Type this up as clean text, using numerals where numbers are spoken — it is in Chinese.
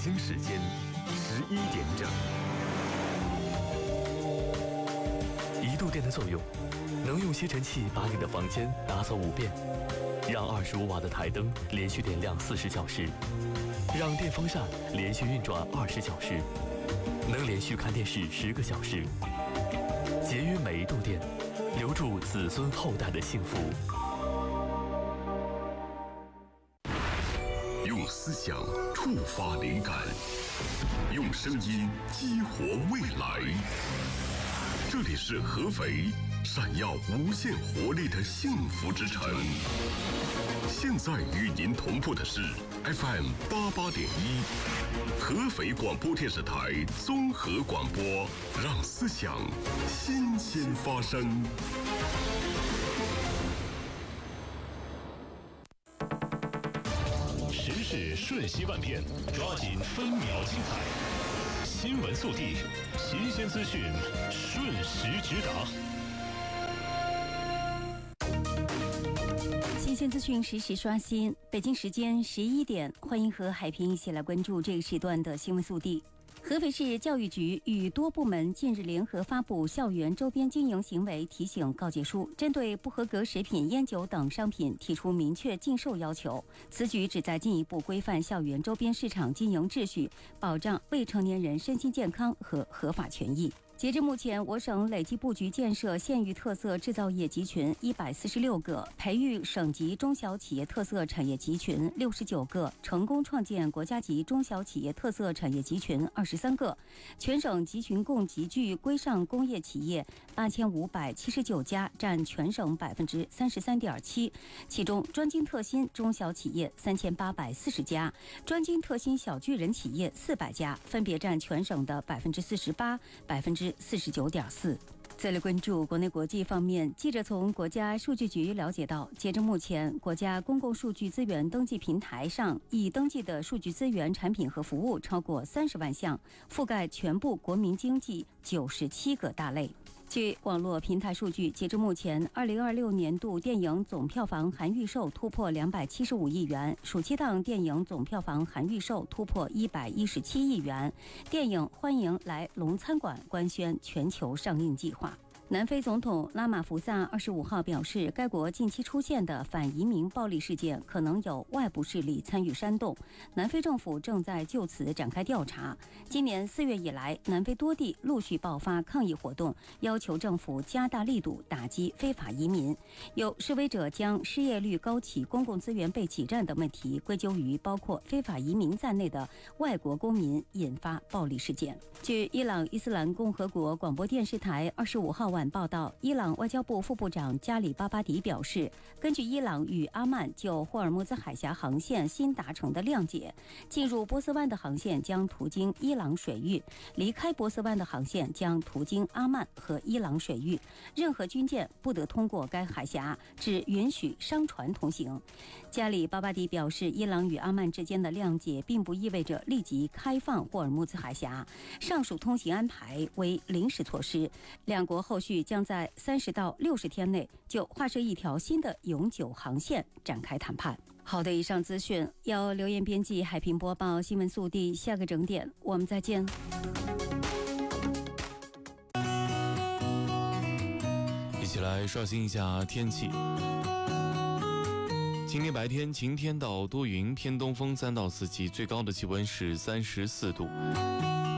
京时间11点整。1度电的作用，能用吸尘器把你的房间打扫5遍，让25瓦的台灯连续点亮40小时，让电风扇连续运转20小时，能连续看电视10个小时。节约每一度电，留住子孙后代的幸福。 用思想触发灵感，用声音激活未来。这里是合肥闪耀无限活力的幸福之城。现在与您同步的是 FM 88.1，合肥广播电视台综合广播，让思想新鲜发生。 时事瞬息万变，抓紧分秒精彩。新闻速递，新鲜资讯，瞬时直达。 新鲜资讯实时刷新。北京时间11点，欢迎和海平一起来关注这个时段的新闻速递。合肥市教育局与多部门近日联合发布校园周边经营行为提醒告诫书，针对不合格食品、烟酒等商品提出明确禁售要求。此举旨在进一步规范校园周边市场经营秩序，保障未成年人身心健康和合法权益。截至目前，我省累计布局建设县域特色制造业集群146个，培育省级中小企业特色产业集群69个，成功创建国家级中小企业特色产业集群23个。全省集群共集聚规上工业企业8579家，占全省33.7%。其中，专精特新中小企业3840家，专精特新小巨人企业400家，分别占全省的48%、49.4%。再来关注国内国际方面，记者从国家数据局了解到，截至目前，国家公共数据资源登记平台上已登记的数据资源产品和服务超过30万项，覆盖全部国民经济97个大类。据网络平台数据，截至目前，2026年度电影总票房含预售突破275亿元，暑期档电影总票房含预售突破117亿元。电影《欢迎来龙餐馆》官宣全球上映计划。南非总统拉马福萨25号表示，该国近期出现的反移民暴力事件可能有外部势力参与煽动，南非政府正在就此展开调查。今年4月以来，南非多地陆续爆发抗议活动，要求政府加大力度打击非法移民。有示威者将失业率高企、公共资源被挤占等问题归咎于包括非法移民在内的外国公民，引发暴力事件。据伊朗伊斯兰共和国广播电视台25号晚报道，伊朗外交部副部长加里巴巴迪表示，根据伊朗与阿曼就霍尔木兹海峡航线新达成的谅解，进入波斯湾的航线将途经伊朗水域，离开波斯湾的航线将途经阿曼和伊朗水域，任何军舰不得通过该海峡，只允许商船通行。加里巴巴迪表示，伊朗与阿曼之间的谅解并不意味着立即开放霍尔木兹海峡，上述通行安排为临时措施，两国后续将在30到60天内就划设一条新的永久航线展开谈判。好的，以上资讯由刘岩编辑，海平播报，新闻速递，下个整点我们再见。 一起来刷新一下天气。今天白天晴天到多云，偏东风3到4级，最高的气温是34度。